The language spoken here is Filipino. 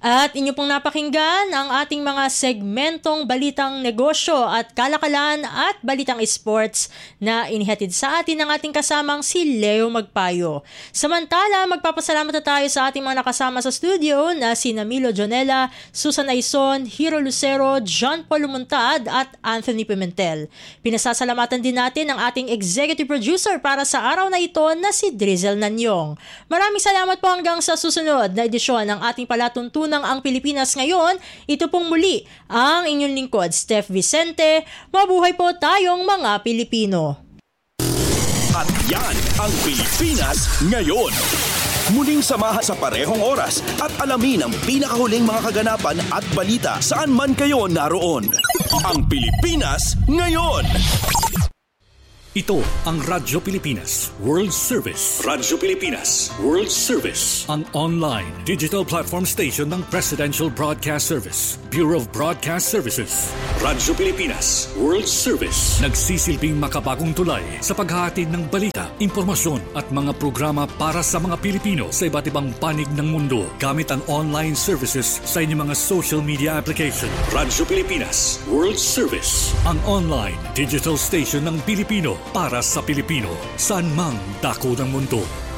At inyo pong napakinggan ang ating mga segmentong balitang negosyo at kalakalan at balitang sports na inihatid sa atin ng ating kasamang si Leo Magpayo. Samantala, magpapasalamat na tayo sa ating mga nakasama sa studio na si Milo Jonella, Susan Aison, Hiro Lucero, John Paul Lumontad at Anthony Pimentel. Pinasasalamatan din natin ang ating executive producer para sa araw na ito na si Drizel Nanyong. Maraming salamat po hanggang sa susunod na edisyon ng ating palatuntunan ang Pilipinas ngayon. Ito pong muli ang inyong lingkod, Steph Vicente. Mabuhay po tayong mga Pilipino. At yan ang Pilipinas ngayon. Muling samahan sa parehong oras at alamin ang pinakahuling mga kaganapan at balita saan man kayo naroon. Ang Pilipinas ngayon. Ito ang Radyo Pilipinas World Service. Radyo Pilipinas World Service. Ang online digital platform station ng Presidential Broadcast Service, Bureau of Broadcast Services. Radyo Pilipinas World Service. Nagsisilbing makabagong tulay sa paghahatid ng balita, impormasyon at mga programa para sa mga Pilipino sa iba't ibang panig ng mundo gamit ang online services sa inyong mga social media application. Radyo Pilipinas World Service. Ang online digital station ng Pilipino para sa Pilipino, saan mang dako ng mundo.